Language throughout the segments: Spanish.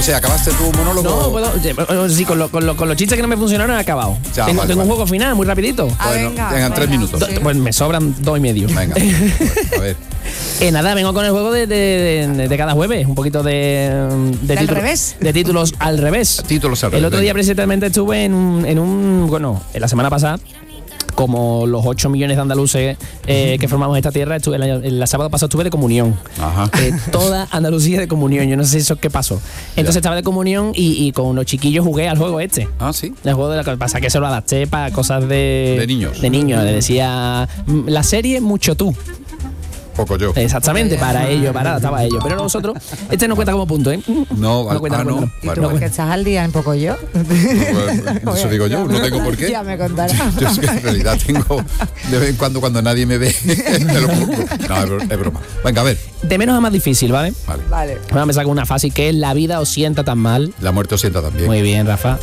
O sea, ¿acabaste tu monólogo? No, puedo, sí, con los chistes que no me funcionaron he acabado. Ya, tengo vale. un juego final, muy rapidito. Bueno, tengan 3 minutos. Sí. Pues me sobran 2 y medio. Venga, a ver. Nada, vengo con el juego de cada jueves. Un poquito de ¿Del revés? De títulos al revés. Títulos al El revés, otro día venga. precisamente estuve en la semana pasada, como los 8 millones de andaluces que formamos esta tierra, estuve el sábado pasado estuve de comunión. Ajá. Toda Andalucía de comunión. Yo no sé eso qué pasó. Entonces estaba de comunión y con los chiquillos jugué al juego este. Ah, sí. El juego de la que pasa que se lo adapté para cosas de niños. De niños. Le decía la serie Mucho Tú. Poco yo. Exactamente, para ello, adaptaba a ello. Pero vosotros, este no cuenta como punto, ¿eh? No, cuenta, no. no. ¿Y tú Vale, porque vale. estás al día en poco yo? Eso digo yo, no tengo por qué. Ya me contarás. Yo es que en realidad tengo, de vez en cuando nadie me ve, me lo pongo. No, es broma. Venga, a ver. De menos a más difícil, ¿vale? Vale. Vale. Ahora me saco una fácil que es la vida os sienta tan mal. La muerte os sienta también. Muy bien, Rafa.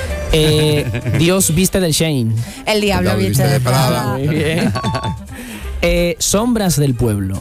Dios viste del Shane. El diablo El diablo viste de Prada. Muy bien. Sombras del pueblo.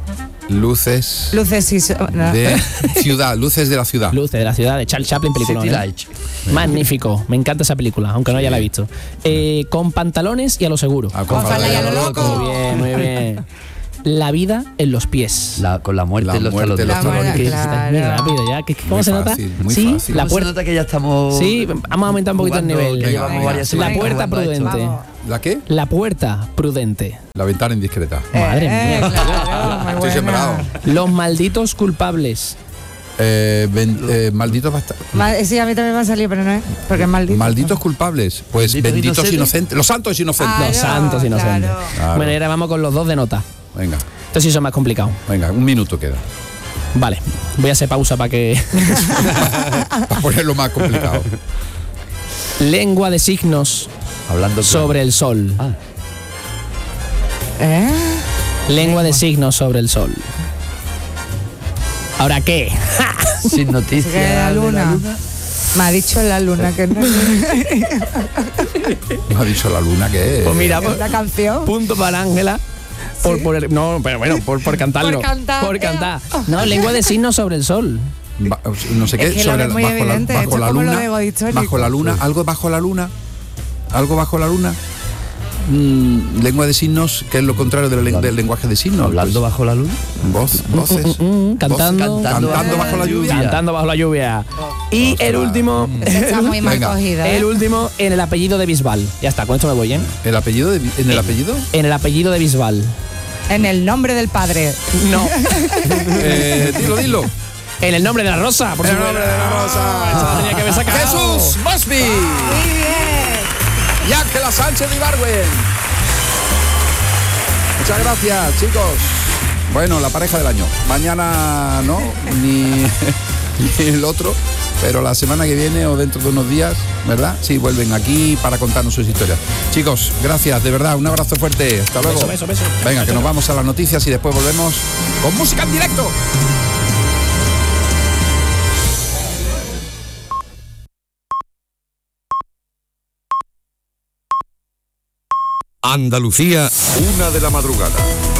Luces Luces y... no. de ciudad, luces de la ciudad. Luces de la ciudad de Charles Chaplin, película. City Lights. Magnífico, me encanta esa película, aunque no haya la visto. Con pantalones y a lo seguro. Ah, Con falda y a lo loco. Muy bien, muy bien. La vida en los pies. Con la muerte La en los muerte en los talones. La talones. muerte, Está muy claro. rápido ya. ¿Cómo Muy se fácil, nota? muy Sí, fácil. la ¿Cómo se puerta. nota que ya estamos... Sí, vamos a aumentar un poquito el jugando, nivel. que llevamos varias La semanas puerta jugando a esto. prudente. Vamos. ¿La qué? La puerta prudente. La ventana indiscreta. Madre mía. Claro, muy Estoy buena. sembrado. Los malditos culpables. Malditos Sí, a mí también me ha salido, pero no es. Porque es maldito. malditos culpables. Pues Benditos benditos inocentes. inocentes. Los santos inocentes. Ah, Los santos inocentes. claro. Claro. Bueno, y ahora vamos con los 2 de nota. Venga, Estos sí son más complicados. venga, un minuto queda. Vale, voy a hacer pausa para que... Para ponerlo más complicado. Lengua de signos Hablando sobre el sol. Ah. ¿Eh? Lengua de signos sobre el sol. ¿Ahora qué? sin noticias. Se cae la de luna. Me ha dicho la luna que no No ha dicho la luna que es. Pues mira, es la canción. punto para Ángela. No, pero bueno, por cantarlo. Por cantar. Por cantar. No, lengua de signos sobre el sol. No sé qué, Es que lo sobre ves muy bajo, evidente, bajo esto la es como lo luna. de God histórico. Bajo la luna, algo bajo la luna. Algo bajo la luna. Lengua de signos, que es lo contrario del lenguaje de signos. Hablando Pues, bajo la luna. voces. Cantando. Cantando bajo la lluvia. Cantando bajo la lluvia. Y el Ostras. último. Está muy mal Venga. cogido. El último en el apellido de Bisbal. Ya está, con esto me voy, ¿eh? ¿El apellido? ¿En el apellido? En el apellido de Bisbal. En el nombre del padre. No. Dilo. En el nombre de la rosa, por El supuesto. nombre de la rosa. Eso lo tenía que haber sacado. Jesús Mosby Muy bien. y Ángela Sánchez de Ibargüen. Muchas gracias, chicos. Bueno, la pareja del año. Mañana no, ni el otro, pero la semana que viene o dentro de unos días, ¿verdad? Sí, vuelven aquí para contarnos sus historias. Chicos, gracias, de verdad, un abrazo fuerte. Hasta luego. Beso. Venga, que nos vamos a las noticias y después volvemos con música en directo. Andalucía, 1 de la madrugada.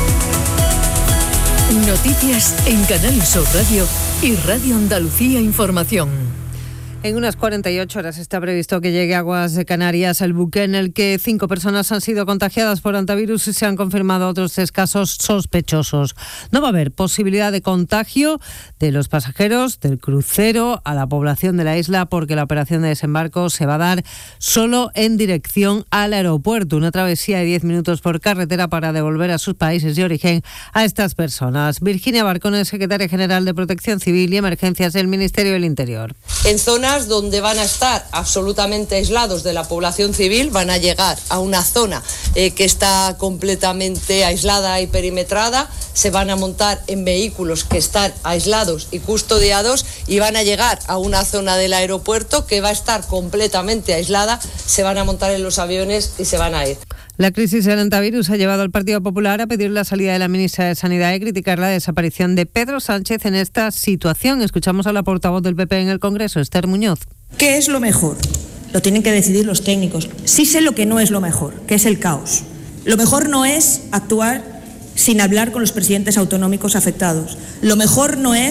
Noticias en Canal Sur Radio y Radio Andalucía Información. En unas 48 horas está previsto que llegue a aguas de Canarias el buque en el que 5 personas han sido contagiadas por hantavirus y se han confirmado otros 3 casos sospechosos. No va a haber posibilidad de contagio de los pasajeros del crucero a la población de la isla porque la operación de desembarco se va a dar solo en dirección al aeropuerto. Una travesía de 10 minutos por carretera para devolver a sus países de origen a estas personas. Virginia Barcón es secretaria general de Protección Civil y Emergencias del Ministerio del Interior. En zonas donde van a estar absolutamente aislados de la población civil, van a llegar a una zona que está completamente aislada y perimetrada, se van a montar en vehículos que están aislados y custodiados y van a llegar a una zona del aeropuerto que va a estar completamente aislada, se van a montar en los aviones y se van a ir. La crisis del hantavirus ha llevado al Partido Popular a pedir la salida de la ministra de Sanidad y criticar la desaparición de Pedro Sánchez en esta situación. Escuchamos a la portavoz del PP en el Congreso, Esther Muñoz. ¿Qué es lo mejor? Lo tienen que decidir los técnicos. Sí sé lo que no es lo mejor, que es el caos. Lo mejor no es actuar sin hablar con los presidentes autonómicos afectados. Lo mejor no es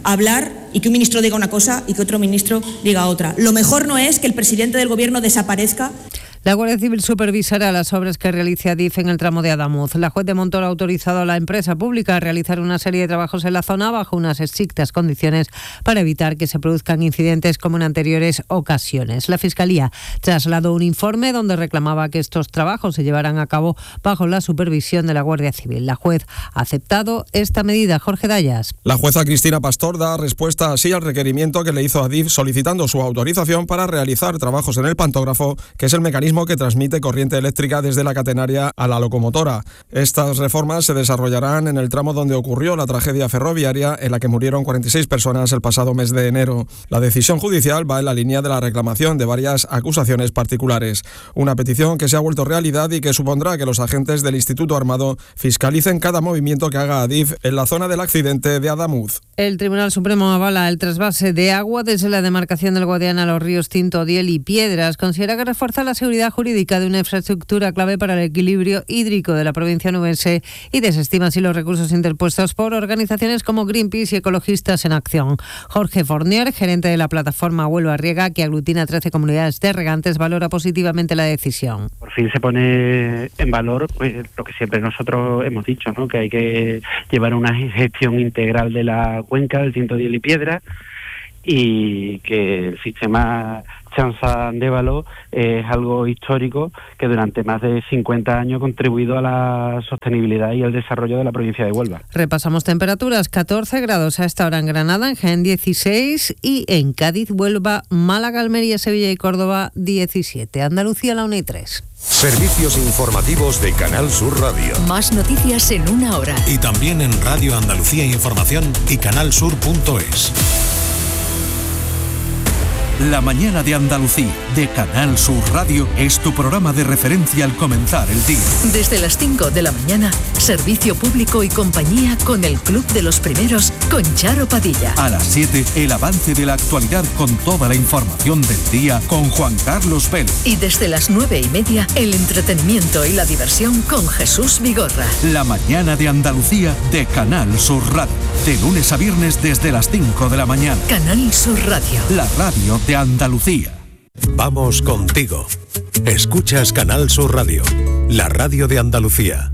hablar y que un ministro diga una cosa y que otro ministro diga otra. Lo mejor no es que el presidente del Gobierno desaparezca. La Guardia Civil supervisará las obras que realice Adif en el tramo de Adamuz. La juez de Montoro ha autorizado a la empresa pública a realizar una serie de trabajos en la zona bajo unas estrictas condiciones para evitar que se produzcan incidentes como en anteriores ocasiones. La Fiscalía trasladó un informe donde reclamaba que estos trabajos se llevaran a cabo bajo la supervisión de la Guardia Civil. La juez ha aceptado esta medida. Jorge Dayas. La jueza Cristina Pastor da respuesta así al requerimiento que le hizo Adif solicitando su autorización para realizar trabajos en el pantógrafo, que es el mecanismo que transmite corriente eléctrica desde la catenaria a la locomotora. Estas reformas se desarrollarán en el tramo donde ocurrió la tragedia ferroviaria en la que murieron 46 personas el pasado mes de enero. La decisión judicial va en la línea de la reclamación de varias acusaciones particulares. Una petición que se ha vuelto realidad y que supondrá que los agentes del Instituto Armado fiscalicen cada movimiento que haga Adif en la zona del accidente de Adamuz. El Tribunal Supremo avala el trasvase de agua desde la demarcación del Guadiana a los ríos Tinto, Diel y Piedras. Considera que refuerza la seguridad jurídica de una infraestructura clave para el equilibrio hídrico de la provincia nubense y desestima así los recursos interpuestos por organizaciones como Greenpeace y Ecologistas en Acción. Jorge Fournier, gerente de la plataforma Huelva Riega, que aglutina 13 comunidades de regantes, valora positivamente la decisión. Por fin se pone en valor pues, lo que siempre nosotros hemos dicho, ¿no? Que hay que llevar una gestión integral de la cuenca del Tinto, Diel y Piedra, y que el sistema Chanza-Andévalo es algo histórico que durante más de 50 años ha contribuido a la sostenibilidad y al desarrollo de la provincia de Huelva. Repasamos temperaturas: 14 grados a esta hora en Granada, en Jaén 16 y en Cádiz, Huelva, Málaga, Almería, Sevilla y Córdoba 17. Andalucía, la 1 y 3. Servicios informativos de Canal Sur Radio. Más noticias en una hora. Y también en Radio Andalucía Información y canalsur.es. La mañana de Andalucía, de Canal Sur Radio, es tu programa de referencia al comenzar el día. Desde las 5 de la mañana, servicio público y compañía con el Club de los Primeros, con Charo Padilla. A las 7, el avance de la actualidad con toda la información del día con Juan Carlos Vélez. Y desde las 9:30, el entretenimiento y la diversión con Jesús Vigorra. La mañana de Andalucía, de Canal Sur Radio. De lunes a viernes desde las 5 de la mañana. Canal Sur Radio. La radio de Andalucía. Vamos contigo. Escuchas Canal Sur Radio, la radio de Andalucía.